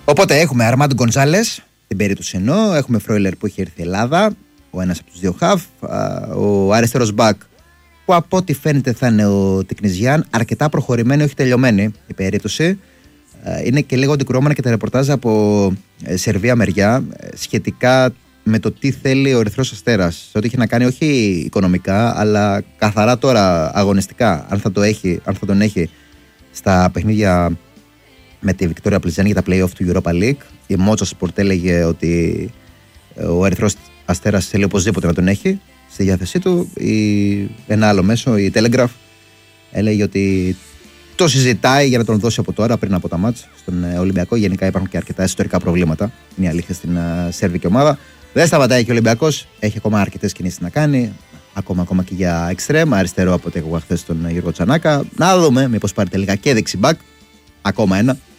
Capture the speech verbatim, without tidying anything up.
Οπότε έχουμε Αρμάντο Γκονζάλες, την περίπτωση ενώ, έχουμε Φρόιλερ που έχει έρθει η Ελλάδα, ο ένας από τους δύο χαφ, ο αριστερός μπακ που από ό,τι φαίνεται θα είναι ο Τικνιζιάν, αρκετά προχωρημένη, όχι τελειωμένη η περίπτωση. Είναι και λίγο αντικρουόμενα και τα ρεπορτάζ από Σερβία μεριά σχετικά με το τι θέλει ο Ερυθρός Αστέρας. Σε ό,τι έχει να κάνει όχι οικονομικά, αλλά καθαρά τώρα αγωνιστικά. Αν θα, το έχει, αν θα τον έχει στα παιχνίδια με τη Βικτόρια Πλιζάνη για τα play-off του Europa League. Η Μότσα Sport έλεγε ότι ο Ερυθρός Αστέρας θέλει οπωσδήποτε να τον έχει στη διάθεσή του. Η, ένα άλλο μέσο, η Telegraph, έλεγε ότι το συζητάει για να τον δώσει από τώρα, πριν από τα μάτς στον Ολυμπιακό. Γενικά υπάρχουν και αρκετά ιστορικά προβλήματα. Είναι η αλήθεια στην uh, σερβική ομάδα. Δεν σταματάει και ο Ολυμπιακός. Έχει ακόμα αρκετές κινήσεις να κάνει. Ακόμα, ακόμα και για εξτρέμ. Αριστερό από ό,τι έχω χθες τον Γιώργο Τσανάκα. Να δούμε, μήπως πάρει τελικά και δεξιμπάκ. Ακόμα ένα.